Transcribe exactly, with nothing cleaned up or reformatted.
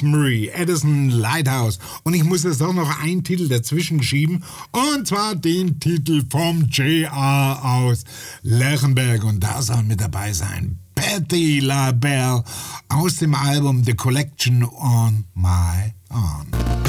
Rosemary, Edison Lighthouse. Und ich muss jetzt auch noch einen Titel dazwischen schieben. Und zwar den Titel vom J R aus Lechenberg. Und da soll mit dabei sein Patti LaBelle aus dem Album The Collection on My Arm.